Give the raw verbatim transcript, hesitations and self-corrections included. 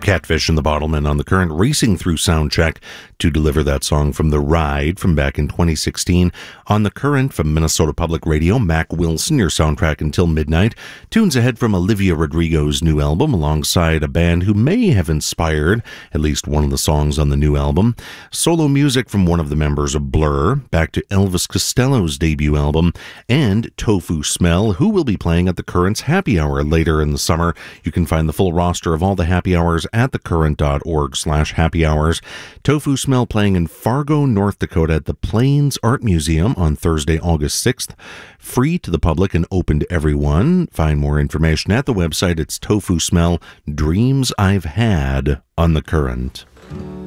Catfish and the Bottlemen on the Current, racing through Soundcheck to deliver that song from The Ride from back in twenty sixteen. On the Current from Minnesota Public Radio, Mac Wilson, your soundtrack until midnight. Tunes ahead from Olivia Rodrigo's new album, alongside a band who may have inspired at least one of the songs on the new album. Solo music from one of the members of Blur, back to Elvis Costello's debut album, and Tofu Smell, who will be playing at the Current's Happy Hour later in the summer. You can find the full roster of all the happy hours at thecurrent.org slash happy hours. Tofu Smell playing in Fargo, North Dakota at the Plains Art Museum on Thursday, August sixth. Free to the public and open to everyone. Find more information at the website. It's Tofu Smell, Dreams I've Had on the Current.